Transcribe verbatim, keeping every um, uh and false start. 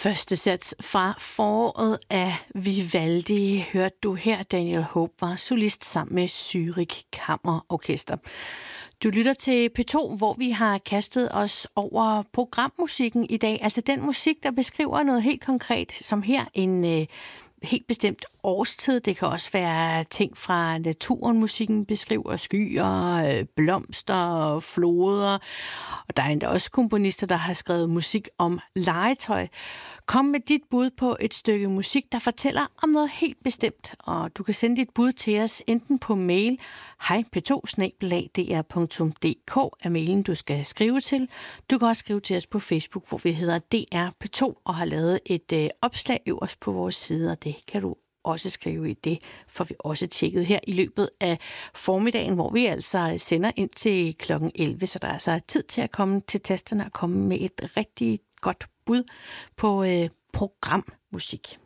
Første sats fra foråret af Vivaldi hørte du her. Daniel Hope var solist sammen med Zürich Kammerorkester. Du lytter til P to, hvor vi har kastet os over programmusikken i dag. Altså den musik, der beskriver noget helt konkret, som her en øh, helt bestemt årstid. Det kan også være ting fra naturen. Musikken beskriver skyer, blomster, floder. Og der er endda også komponister, der har skrevet musik om legetøj. Kom med dit bud på et stykke musik, der fortæller om noget helt bestemt. Og du kan sende dit bud til os enten på mail hej p to snabel-a d r punktum d k er mailen, du skal skrive til. Du kan også skrive til os på Facebook, hvor vi hedder D R P to og har lavet et øh, opslag øverst på vores side, og det kan du også skrive i det, for vi også tjekket her i løbet af formiddagen, hvor vi altså sender ind til klokken elleve, så der er altså tid til at komme til tasterne og komme med et rigtig godt bud på øh, programmusik.